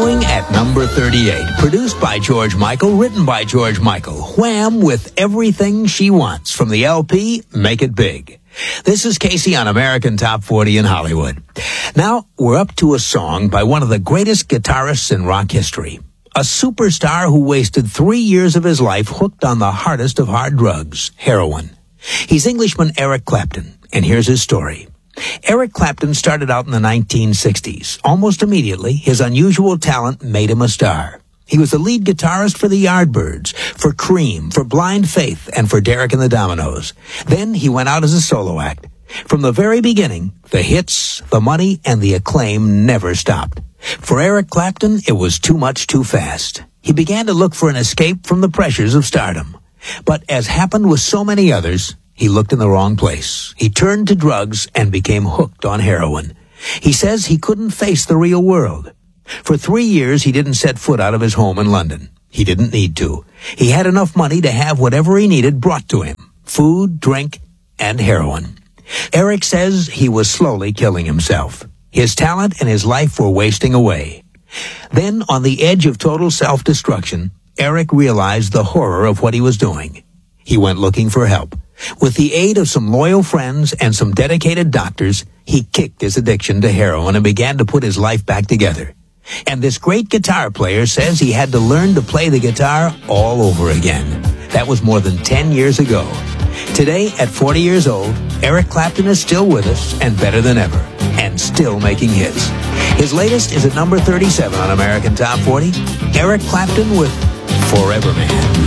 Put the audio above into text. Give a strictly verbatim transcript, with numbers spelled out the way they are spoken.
Debuting at number thirty-eight. Produced by George Michael, written by George Michael. Wham! With Everything She Wants from the L P, Make It Big. This is Casey on American Top forty in Hollywood. Now, we're up to a song by one of the greatest guitarists in rock history. A superstar who wasted three years of his life hooked on the hardest of hard drugs, heroin. He's Englishman Eric Clapton, and here's his story. Eric Clapton started out in the nineteen sixties. Almost immediately, his unusual talent made him a star. He was the lead guitarist for the Yardbirds, for Cream, for Blind Faith, and for Derek and the Dominos. Then he went out as a solo act. From the very beginning, the hits, the money, and the acclaim never stopped. For Eric Clapton, it was too much too fast. He began to look for an escape from the pressures of stardom. But as happened with so many others, he looked in the wrong place. He turned to drugs and became hooked on heroin. He says he couldn't face the real world. For three years, he didn't set foot out of his home in London. He didn't need to. He had enough money to have whatever he needed brought to him: food, drink, and heroin. Eric says he was slowly killing himself. His talent and his life were wasting away. Then, on the edge of total self-destruction, Eric realized the horror of what he was doing. He went looking for help. With the aid of some loyal friends and some dedicated doctors, he kicked his addiction to heroin and began to put his life back together. And this great guitar player says he had to learn to play the guitar all over again. That was more than ten years ago. Today, at forty years old, Eric Clapton is still with us and better than ever, and still making hits. His latest is at number thirty-seven on American Top forty. Eric Clapton with Forever Man.